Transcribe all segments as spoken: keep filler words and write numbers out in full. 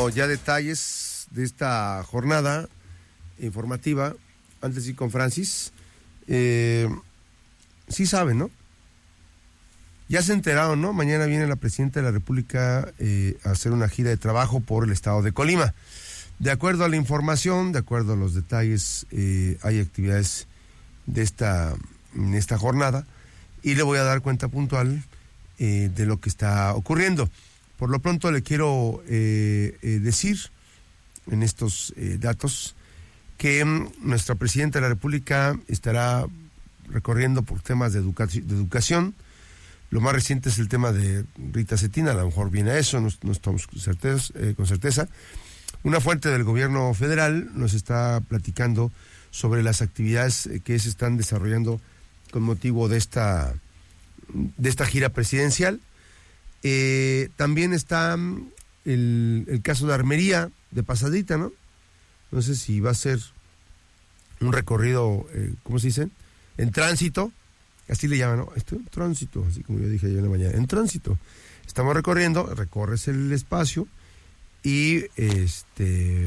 bueno, ya detalles de esta jornada informativa, antes de ir con Francis. Eh, sí saben, ¿no? Ya se enteraron, ¿no? Mañana viene la presidenta de la República eh, a hacer una gira de trabajo por el estado de Colima. De acuerdo a la información, de acuerdo a los detalles, eh, hay actividades de esta, en esta jornada y le voy a dar cuenta puntual eh, de lo que está ocurriendo. Por lo pronto le quiero eh, eh, decir en estos eh, datos que mm, nuestra presidenta de la República estará recorriendo por temas de, educa- de educación. Lo más reciente es el tema de Rita Cetina, a lo mejor viene a eso, no, no estamos con certeza, eh, con certeza. Una fuente del gobierno federal nos está platicando sobre las actividades que se están desarrollando con motivo de esta, de esta gira presidencial. Eh, también está el, el caso de Armería, de pasadita, ¿no? No sé si va a ser un recorrido, eh, ¿cómo se dice? En tránsito, así le llaman, ¿no? Estoy en tránsito, así como yo dije ayer en la mañana, en tránsito. Estamos recorriendo, recorres el espacio y este...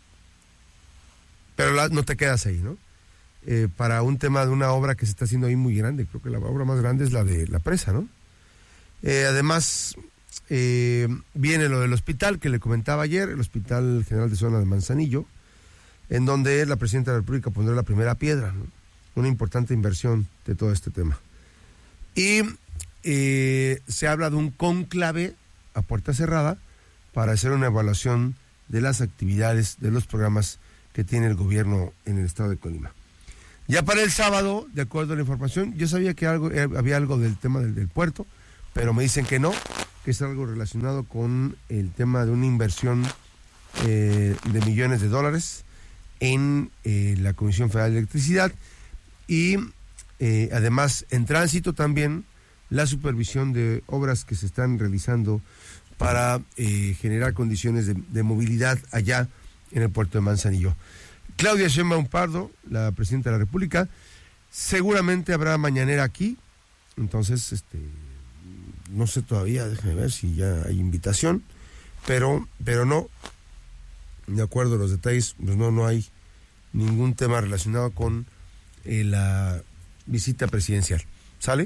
pero la, no te quedas ahí, ¿no? Eh, para un tema de una obra que se está haciendo ahí muy grande, creo que la obra más grande es la de la presa, ¿no? Eh, además, eh, viene lo del hospital que le comentaba ayer, el Hospital General de Zona de Manzanillo, en donde la presidenta de la República pondrá la primera piedra, ¿no? Una importante inversión de todo este tema. Y eh, se habla de un cónclave a puerta cerrada para hacer una evaluación de las actividades, de los programas que tiene el gobierno en el estado de Colima. Ya para el sábado, de acuerdo a la información, yo sabía que algo, eh, había algo del tema del, del puerto, pero me dicen que no, que es algo relacionado con el tema de una inversión eh, de millones de dólares en eh, la Comisión Federal de Electricidad y eh, además en tránsito también la supervisión de obras que se están realizando para eh, generar condiciones de, de movilidad allá en el puerto de Manzanillo. Claudia Sheinbaum Pardo, la presidenta de la República, seguramente habrá mañanera aquí, entonces este no sé todavía, déjame ver si ya hay invitación, pero pero no, de acuerdo a los detalles, pues no, no hay ningún tema relacionado con eh, la visita presidencial, ¿sale?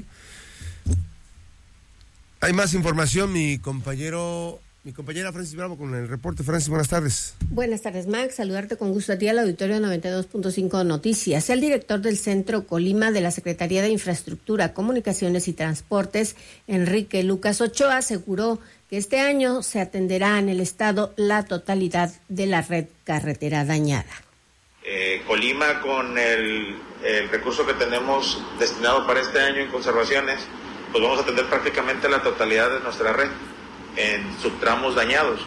Hay más información, mi compañero, mi compañera Francis Bravo con el reporte. Francis, buenas tardes. Buenas tardes, Max. Saludarte con gusto a ti al auditorio noventa y dos punto cinco Noticias. El director del Centro Colima de la Secretaría de Infraestructura, Comunicaciones y Transportes, Enrique Lucas Ochoa, aseguró que este año se atenderá en el estado la totalidad de la red carretera dañada. Eh, Colima, con el, el recurso que tenemos destinado para este año en conservaciones, pues vamos a atender prácticamente la totalidad de nuestra red en subtramos dañados.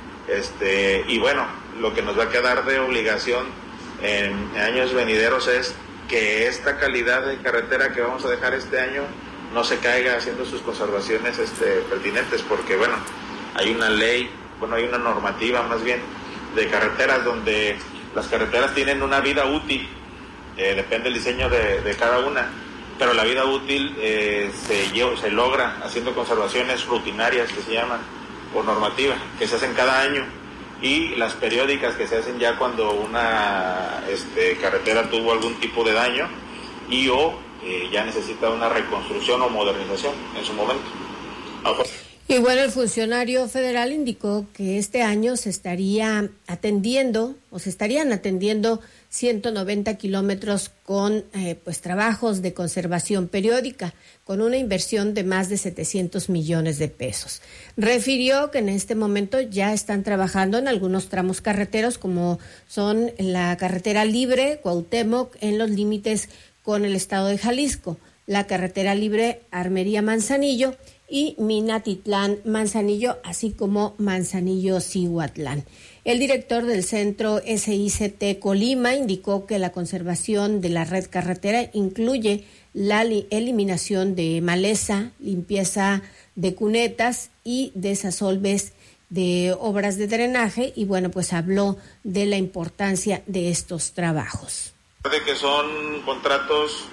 Este, y bueno, lo que nos va a quedar de obligación en, en años venideros es que esta calidad de carretera que vamos a dejar este año no se caiga haciendo sus conservaciones este, pertinentes, porque bueno, hay una ley, bueno, hay una normativa más bien de carreteras donde las carreteras tienen una vida útil, eh, depende del diseño de, de cada una, pero la vida útil eh, se, se logra haciendo conservaciones rutinarias que se llaman, por normativa, que se hacen cada año, y las periódicas que se hacen ya cuando una este, carretera tuvo algún tipo de daño y o eh, ya necesita una reconstrucción o modernización en su momento. Ahora, y bueno, el funcionario federal indicó que este año se estaría atendiendo o se estarían atendiendo ciento noventa kilómetros con eh, pues trabajos de conservación periódica, con una inversión de más de setecientos millones de pesos. Refirió que en este momento ya están trabajando en algunos tramos carreteros, como son la carretera libre Cuauhtémoc en los límites con el estado de Jalisco, la carretera libre Armería-Manzanillo y Minatitlán-Manzanillo, así como Manzanillo-Cihuatlán. El director del centro S I C T Colima indicó que la conservación de la red carretera incluye la li- eliminación de maleza, limpieza de cunetas y desasolves de obras de drenaje, y bueno, pues habló de la importancia de estos trabajos. De que son contratos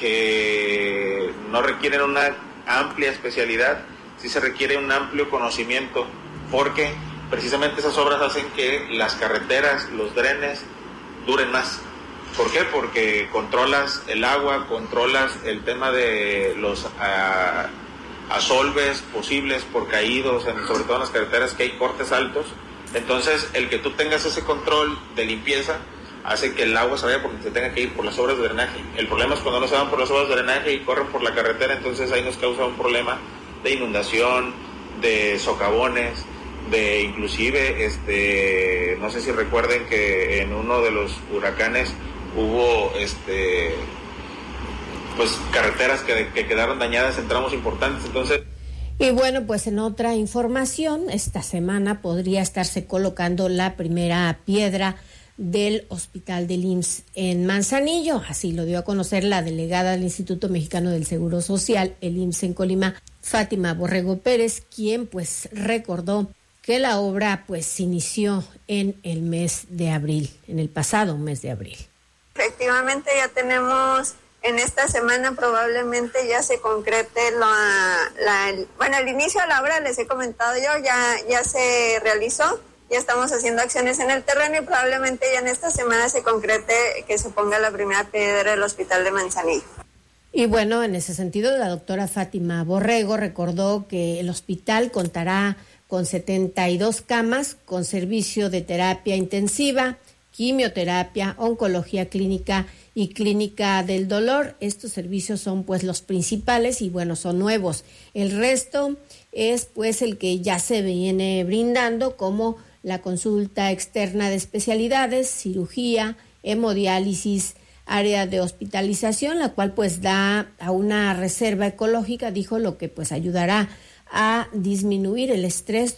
que no requieren una amplia especialidad, sí se requiere un amplio conocimiento, porque precisamente esas obras hacen que las carreteras, los drenes, duren más. ¿Por qué? Porque controlas el agua, controlas el tema de los uh, asolves posibles por caídos, en, sobre todo en las carreteras que hay cortes altos. Entonces, el que tú tengas ese control de limpieza hace que el agua se vaya porque se tenga que ir por las obras de drenaje. El problema es cuando no se van por las obras de drenaje y corren por la carretera, entonces ahí nos causa un problema de inundación, de socavones, de inclusive, este, no sé si recuerden que en uno de los huracanes hubo, este, pues carreteras que, que quedaron dañadas en tramos importantes, entonces. Y bueno, pues en otra información, esta semana podría estarse colocando la primera piedra del Hospital del I M S S en Manzanillo, así lo dio a conocer la delegada del Instituto Mexicano del Seguro Social, el I M S S en Colima, Fátima Borrego Pérez, quien pues recordó que la obra pues se inició en el mes de abril, en el pasado mes de abril. Efectivamente ya tenemos, en esta semana probablemente ya se concrete la, la el, bueno, el inicio de la obra, les he comentado yo, ya, ya se realizó, ya estamos haciendo acciones en el terreno y probablemente ya en esta semana se concrete que se ponga la primera piedra del Hospital de Manzanillo. Y bueno, en ese sentido, la doctora Fátima Borrego recordó que el hospital contará con setenta y dos camas, con servicio de terapia intensiva, quimioterapia, oncología clínica y clínica del dolor. Estos servicios son pues los principales y bueno, son nuevos. El resto es pues el que ya se viene brindando, como la consulta externa de especialidades, cirugía, hemodiálisis, área de hospitalización, la cual pues da a una reserva ecológica, dijo, lo que pues ayudará a disminuir el estrés